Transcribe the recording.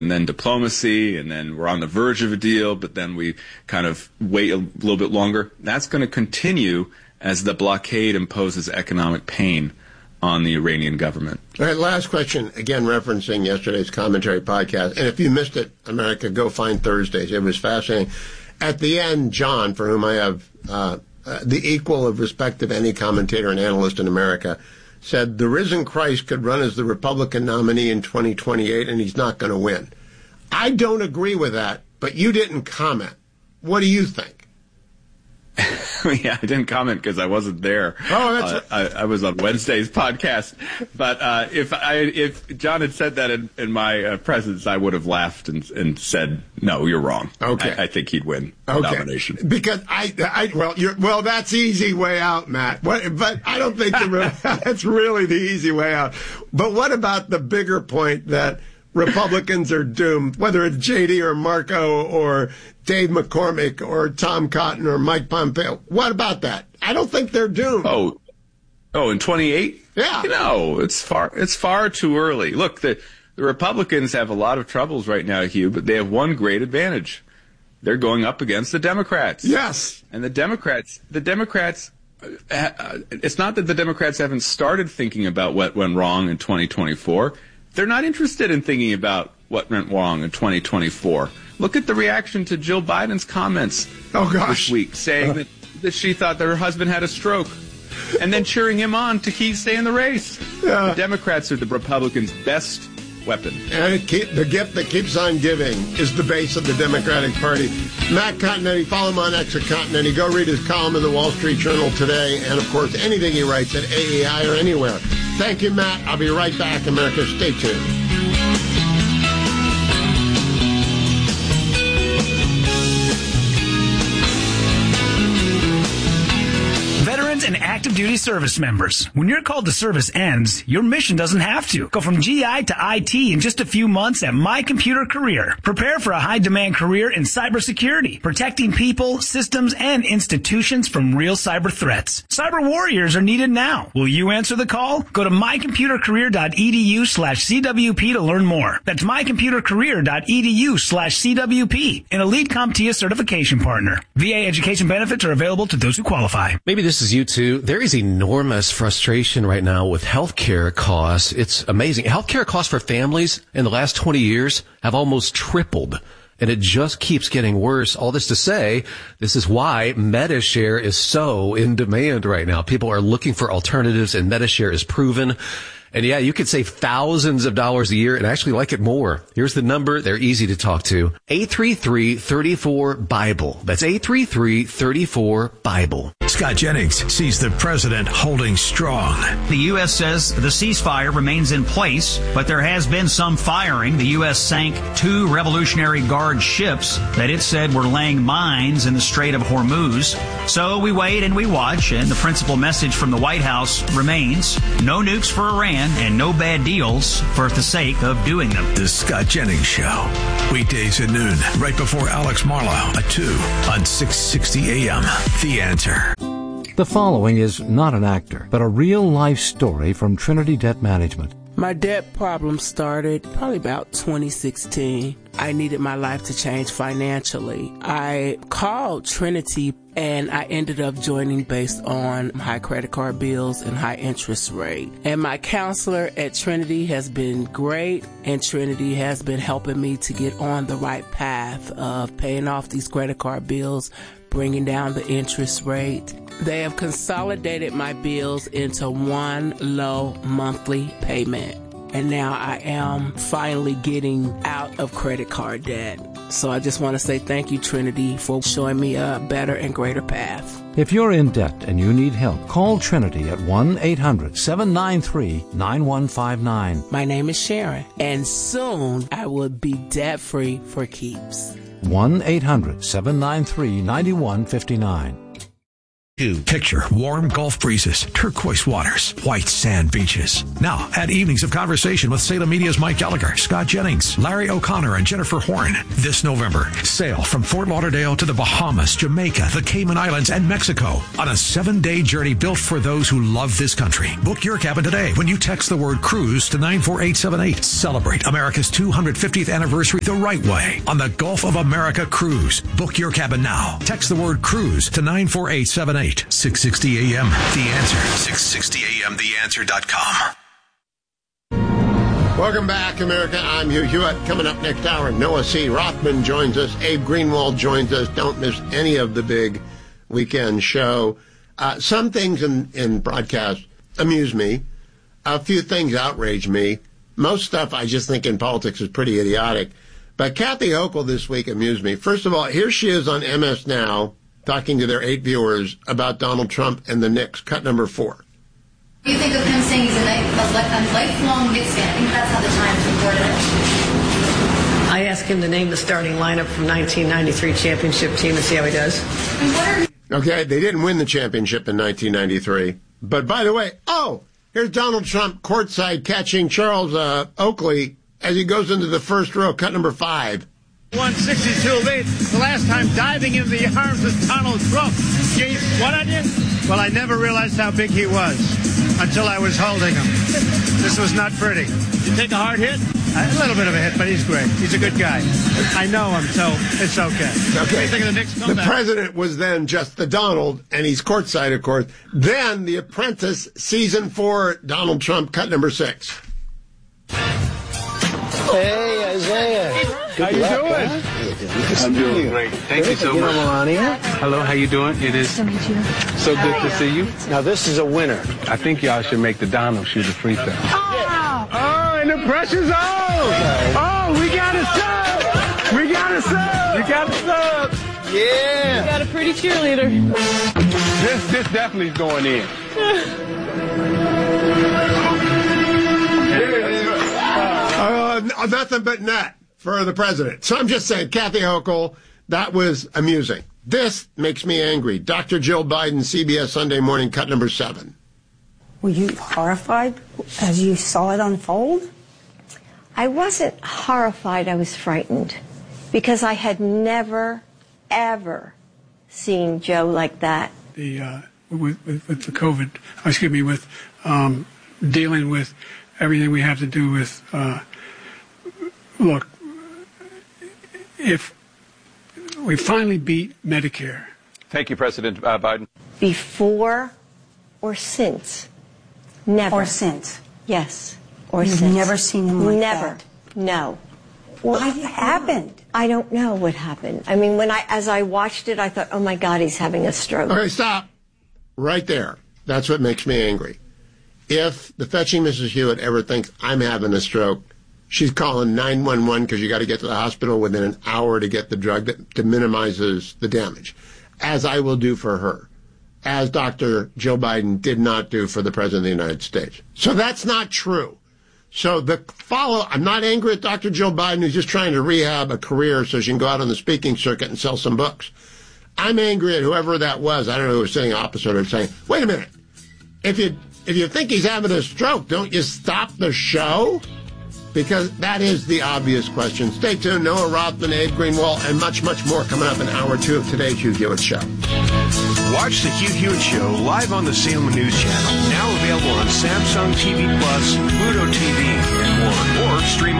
and then diplomacy, and then we're on the verge of a deal, but then we kind of wait a little bit longer. That's going to continue as the blockade imposes economic pain on the Iranian government. All right, last question, again referencing yesterday's commentary podcast. And if you missed it, America, go find Thursdays. It was fascinating. At the end, John, for whom I have the equal of respect of any commentator and analyst in America, said the risen Christ could run as the Republican nominee in 2028, and he's not going to win. I don't agree with that, but you didn't comment. What do you think? Yeah, I didn't comment because I wasn't there. Oh, that's I was on Wednesday's podcast. But if John had said that in my presence, I would have laughed and said, "No, you're wrong." Okay, I think he'd win the nomination because well, that's the easy way out, Matt. But I don't think that's really the easy way out. But what about the bigger point that Republicans are doomed, whether it's J.D. or Marco or Dave McCormick or Tom Cotton or Mike Pompeo? What about that? I don't think they're doomed. Oh, in 28? Yeah. No, it's far too early. Look, the Republicans have a lot of troubles right now, Hugh, but they have one great advantage. They're going up against the Democrats. Yes. And the Democrats, it's not that the Democrats haven't started thinking about what went wrong in 2024. They're not interested in thinking about what went wrong in 2024. Look at the reaction to Jill Biden's comments this week, saying that she thought that her husband had a stroke, and then cheering him on to stay in the race. Yeah. The Democrats are the Republicans' best weapon. And the gift that keeps on giving is the base of the Democratic Party. Matt Continetti, follow him on X at Continetti. Go read his column in the Wall Street Journal today, and, of course, anything he writes at AEI or anywhere. Thank you, Matt. I'll be right back, America. Stay tuned. And active duty service members. When your call to service ends, your mission doesn't have to. Go from GI to IT in just a few months at My Computer Career. Prepare for a high-demand career in cybersecurity, protecting people, systems, and institutions from real cyber threats. Cyber warriors are needed now. Will you answer the call? Go to mycomputercareer.edu/CWP to learn more. That's mycomputercareer.edu/CWP, an elite CompTIA certification partner. VA education benefits are available to those who qualify. Maybe this is you too. There is enormous frustration right now with healthcare costs. It's amazing. Healthcare costs for families in the last 20 years have almost tripled, and it just keeps getting worse. All this to say, this is why MediShare is so in demand right now. People are looking for alternatives, and MediShare is proven. And yeah, you could save thousands of dollars a year and actually like it more. Here's the number. They're easy to talk to. 833-34-BIBLE. That's 833-34-BIBLE. Scott Jennings sees the president holding strong. The U.S. says the ceasefire remains in place, but there has been some firing. The U.S. sank 2 Revolutionary Guard ships that it said were laying mines in the Strait of Hormuz. So we wait and we watch, and the principal message from the White House remains: no nukes for Iran and no bad deals for the sake of doing them. The Scott Jennings Show. Weekdays at noon, right before Alex Marlowe at 2 on 660 AM. The Answer. The following is not an actor, but a real-life story from Trinity Debt Management. My debt problem started probably about 2016. I needed my life to change financially. I called Trinity and I ended up joining based on high credit card bills and high interest rate. And my counselor at Trinity has been great, and Trinity has been helping me to get on the right path of paying off these credit card bills, bringing down the interest rate. They have consolidated my bills into one low monthly payment. And now I am finally getting out of credit card debt. So I just want to say thank you, Trinity, for showing me a better and greater path. If you're in debt and you need help, call Trinity at 1-800-793-9159. My name is Sharon, and soon I will be debt-free for keeps. 1-800-793-9159. Picture warm Gulf breezes, turquoise waters, white sand beaches. Now, add evenings of conversation with Salem Media's Mike Gallagher, Scott Jennings, Larry O'Connor, and Jennifer Horn. This November, sail from Fort Lauderdale to the Bahamas, Jamaica, the Cayman Islands, and Mexico on a 7-day journey built for those who love this country. Book your cabin today when you text the word cruise to 94878. Celebrate America's 250th anniversary the right way on the Gulf of America Cruise. Book your cabin now. Text the word cruise to 94878. 660 AM, The Answer. 660 AM, TheAnswer.com. Welcome back, America. I'm Hugh Hewitt. Coming up next hour, Noah C. Rothman joins us. Abe Greenwald joins us. Don't miss any of the big weekend show. Some things in broadcast amuse me. A few things outrage me. Most stuff I just think in politics is pretty idiotic. But Kathy Hochul this week amused me. First of all, here she is on MS Now, talking to their 8 viewers about Donald Trump and the Knicks. Cut number 4. What do you think of him saying he's a lifelong Knicks fan? I think that's how the Times reported it. I asked him to name the starting lineup from 1993 championship team and see how he does. Okay, they didn't win the championship in 1993. But by the way, here's Donald Trump courtside catching Charles Oakley as he goes into the first row. Cut number 5. 162 the last time diving into the arms of Donald Trump. Gee, what on you? Well, I never realized how big he was until I was holding him. This was not pretty. You take a hard hit? A little bit of a hit, but he's great. He's a good guy. I know him, so it's okay. What do you think of the Knicks comeback? The president was then just the Donald, and he's courtside, of course. Then The Apprentice, season 4, Donald Trump, cut number 6. Hey, Isaiah. How you doing? I'm doing great. Thank you so much. Melania. Hello, how you doing? It is so good to see you. Now, this is a winner. I think y'all should make the Donald shoot a free throw. Oh, and the pressure's on. Oh, we got a sub. We got a sub. You got a sub. Yeah. You got a pretty cheerleader. This definitely is going in. Nothing but net for the president. So I'm just saying, Kathy Hochul, that was amusing. This makes me angry. Dr. Jill Biden, CBS Sunday Morning, cut number 7. Were you horrified as you saw it unfold? I wasn't horrified. I was frightened because I had never, ever seen Joe like that. With the COVID, with dealing with everything we have to do with, look, if we finally beat Medicare. Thank you, President Biden. Before or since? Never. Or since? Yes. Or You've since. Never seen him like Never. that? No. What happened? I don't know what happened. I mean, as I watched it, I thought, oh my God, he's having a stroke. Okay, stop. Right there. That's what makes me angry. If the fetching Mrs. Hewitt ever thinks I'm having a stroke, she's calling 911 because you got to get to the hospital within an hour to get the drug that minimizes the damage, as I will do for her, as Dr. Joe Biden did not do for the President of the United States. So that's not true. So I'm not angry at Dr. Joe Biden, who's just trying to rehab a career so she can go out on the speaking circuit and sell some books. I'm angry at whoever that was. I don't know who was sitting opposite her saying, wait a minute, if you think he's having a stroke, don't you stop the show? Because that is the obvious question. Stay tuned. Noah Rothman, Abe Greenwald, and much, much more coming up in hour 2 of today's Hugh Hewitt Show. Watch the Hugh Hewitt Show live on the Salem News Channel. Now available on Samsung TV Plus, Pluto TV, and more. Or stream